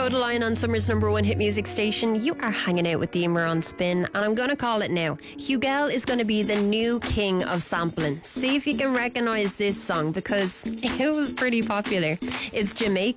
Codaline on Summer's number one hit music station. You are hanging out with the Emer on Spin, and I'm going to call it now. Hugel is going to be the new king of sampling. See if you can recognise this song, because it was pretty popular. It's Jamaican